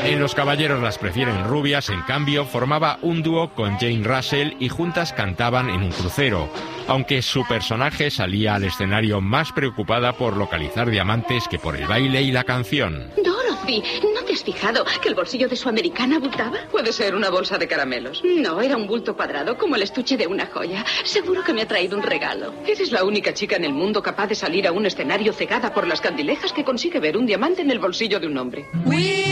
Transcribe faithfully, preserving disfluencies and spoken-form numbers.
En Los caballeros las prefieren rubias, en cambio, formaba un dúo con Jane Russell y juntas cantaban en un crucero, aunque su personaje salía al escenario más preocupada por localizar diamantes que por el baile y la canción. Dorothy, ¿no te has fijado que el bolsillo de su americana abultaba? Puede ser una bolsa de caramelos. No, era un bulto cuadrado como el estuche de una joya. Seguro que me ha traído un regalo. Eres la única chica en el mundo capaz de salir a un escenario cegada por las candilejas que consigue ver un diamante en el bolsillo de un hombre.